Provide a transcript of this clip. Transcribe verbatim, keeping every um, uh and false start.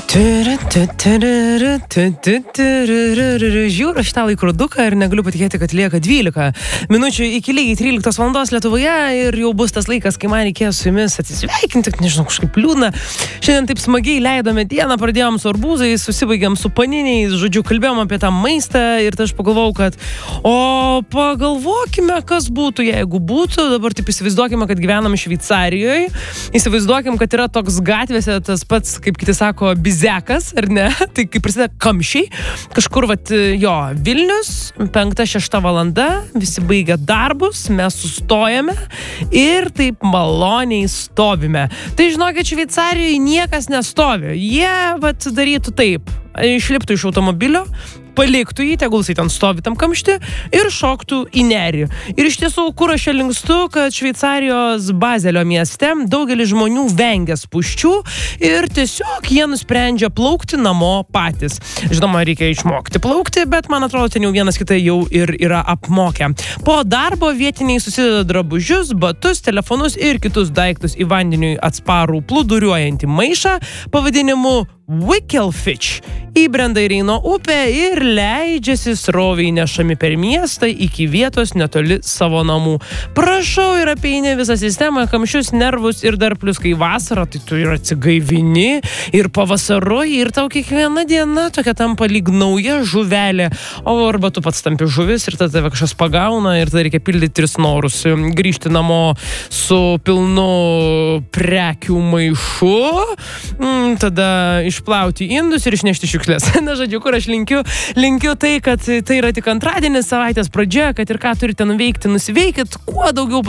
Žiūriu šitą laikroduką ir negaliu patikėti, kad lieka dvylika minučių iki lygiai tryliktos valandos Lietuvoje ir jau bus tas laikas, kai man reikės su jumis atsisveikinti, nežinau, kažkaip liūdna. Šiandien taip smagiai leidome dieną, pradėjom su arbūzais, susibaigėm su paniniais, žodžiu, kalbėjom apie tą maistą ir tai aš pagalvojau, kad o pagalvokime, kas būtų, jeigu būtų, dabar taip įsivaizduokime, kad gyvenam Šveicarijoje, įsivaizduokime, kad yra toks gatvėse tas pats, kaip kiti sako, bizekas, ar ne? Tai kaip prasideda kamščiai, kažkur, vat, jo, Vilnius, penkta, šešta valanda, visi baigia darbus, mes sustojame ir taip maloniai stovime. Tai žinokit, Šveicarijoje niekas nestovi. Jie, vat, darytų taip, išliptų iš automobilio, paliktų jį, tegul jisai ten stovi tam kamšti ir šoktų į nerį. Ir iš tiesų, kur aš čia linkstu, kad Šveicarijos Bazelio mieste daugelis žmonių vengia spūsčių ir tiesiog jie nusprendžia plaukti namo patys. Žinoma, reikia išmokti plaukti, bet man atrodo, ten jau vienas kitą jau ir yra apmokę. Po darbo vietiniai susideda drabužius, batus, telefonus ir kitus daiktus į vandeniui atsparų plūduriuojantį maišą pavadinimu Wickelfish. Įbrenda į Reino upę ir leidžiasi sroviai nešami per miestą iki vietos netoli savo namų. Prašau ir apeini visą sistemą, kamščius, nervus ir dar plus kai vasara, tai tu ir atsigaivini ir pavasaroji ir tau kiekviena diena tokia tampa lyg nauja žuvelė. O arba tu pats tampi žuvis ir tada tave kažkas pagauna ir tada reikia pildyti tris norus. Grįžti namo su pilnu prekių maišu, tada išplauti indus ir išnešti šiukšlės. Na, žodžiu, kur aš linkiu, linkiu tai, kad tai yra tik antradienis, savaitės pradžia, kad ir ką turite nuveikti, nusiveikit, kuo daugiau